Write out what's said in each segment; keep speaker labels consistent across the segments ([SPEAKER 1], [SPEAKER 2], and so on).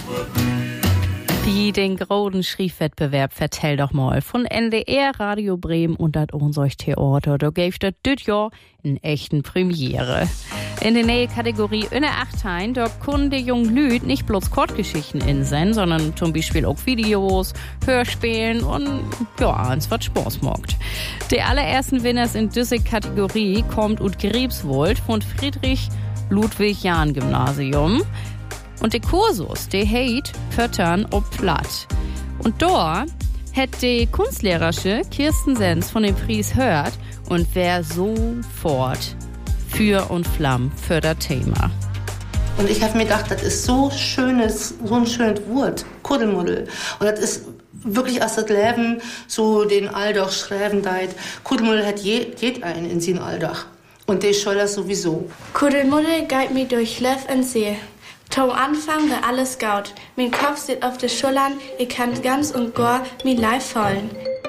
[SPEAKER 1] Wie den großen Schriefwettbewerb vertell doch mal von NDR, Radio Bremen und das unser Theater. Da gibt es das Jahr in echten Premiere. In der neuen Kategorie Inne 8, da können die jungen Lüd nicht bloß Kurzgeschichten insenden, sondern zum Beispiel auch Videos, Hörspielen und ja, eins was Spaß macht. Die allerersten Winners in dieser Kategorie kommt ut Griebswold von Friedrich Ludwig Jahn Gymnasium. Und der Kursus, der heißt Pöttern ob Platt. Und da hat die Kunstlehrerin Kirsten Sens von dem Preis hört und wär sofort für und Flamm für das Thema.
[SPEAKER 2] Und ich habe mir gedacht, das ist so ein schönes Wort, Kuddelmuddel. Und das ist wirklich aus das Leben so den Alldach schreiben deit. Kuddelmuddel hat jed einen in sin Alldach. Und der soll das sowieso.
[SPEAKER 3] Kuddelmuddel geht mir durch Löff und See. Zum Anfang war alles gut. Mein Kopf steht auf den Schultern, ich kann ganz und gar mein Leib fallen.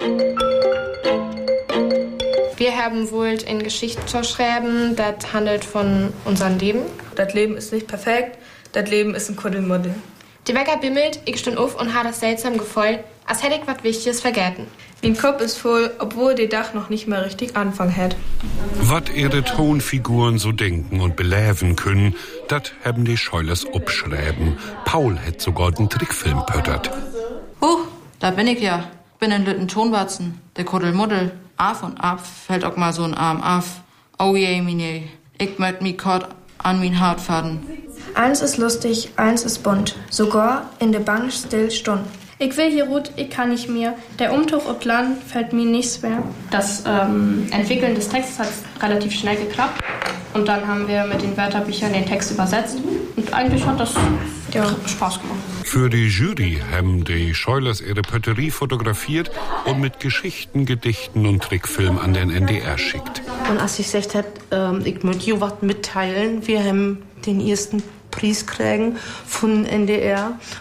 [SPEAKER 4] Wir haben wohl in Geschichte zu schreiben, das handelt von unserem Leben.
[SPEAKER 5] Das Leben ist nicht perfekt, das Leben ist ein Kuddelmuddel.
[SPEAKER 4] Die Wecker bimmelt, ich stund auf und habe das seltsam Gefühl, als hätte ich was Wichtiges vergessen.
[SPEAKER 5] Mein Kopf ist voll, obwohl der Dach noch nicht mehr richtig anfangen hat.
[SPEAKER 6] Was ihre Tonfiguren so denken und beläven können, das haben die Scheulers abschreiben. Paul hat sogar den Trickfilm pöttert.
[SPEAKER 7] Da bin ich ja. Bin ein lütten Tonwatzen, der Kuddelmuddel. Af und ab fällt auch mal so ein Arm af. Oh je, mine, ich möcht mi kort an min Hart faden.
[SPEAKER 3] Eins ist lustig, eins ist bunt. Sogar in der Bank still stund.
[SPEAKER 8] Ich will hier ruht, ich kann nicht mehr. Der Umtuch ob Land fällt mir nicht schwer.
[SPEAKER 9] Das Entwickeln des Textes hat relativ schnell geklappt. Und dann haben wir mit den Wörterbüchern den Text übersetzt. Und eigentlich hat das Spaß gemacht.
[SPEAKER 6] Für die Jury haben die Scheulers ihre Pötterie fotografiert und mit Geschichten, Gedichten und Trickfilm an den NDR schickt.
[SPEAKER 2] Und als ich gesagt habe, ich möchte hier was mitteilen, wir haben den ersten Preis kriegen von NDR.